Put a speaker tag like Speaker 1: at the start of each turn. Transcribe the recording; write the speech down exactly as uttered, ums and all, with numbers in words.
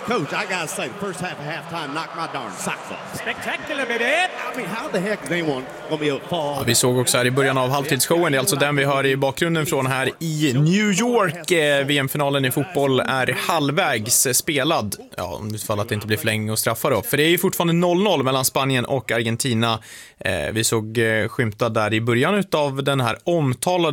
Speaker 1: Coach, I gotta say, the first half of halftime knocked my darn socks off.
Speaker 2: Spectacular, baby!
Speaker 1: I mean, how the heck is anyone gonna be able to fall?
Speaker 3: Ja, vi såg också här i början av halvtidsshowen, det är alltså den vi hör i bakgrunden från här i New York. Eh, V M-finalen i fotboll är halvvägs spelad. Ja, om det fall att det inte blir förlängning och straffar då. För det är ju fortfarande noll noll mellan Spanien och Argentina. Eh, vi såg eh, skymta där i början av den här omtalade